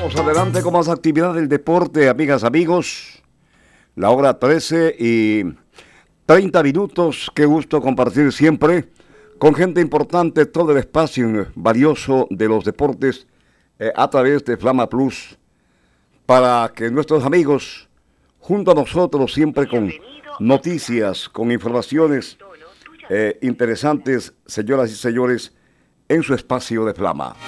Vamos adelante con más actividad del deporte, amigas, amigos. La hora 13:30. Qué gusto compartir siempre con gente importante todo el espacio valioso de los deportes a través de Flama Plus, para que nuestros amigos, junto a nosotros, siempre con noticias, con informaciones interesantes, señoras y señores, en su espacio de Flama.